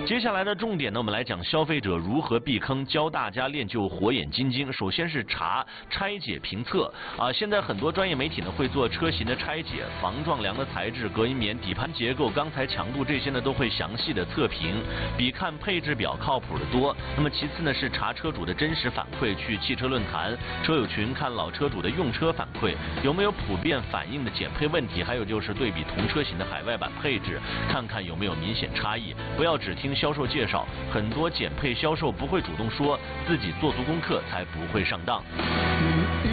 接下来的重点呢，我们来讲消费者如何避坑，教大家练就火眼金睛。首先是查、拆解、评测啊，现在很多专业媒体呢会做车型的拆解，防撞梁的材质、隔音棉、底盘结构、钢材强度这些呢都会详细的测评，比看配置表靠谱的多。那么其次呢是查车主的真实反馈，去汽车论坛、车友群看老车主的用车反馈，有没有普遍反映的减配问题，还有就是对比同车型的海外版配置，看看有没有明显差异。不要只听销售介绍，很多减配销售不会主动说，自己做足功课才不会上当。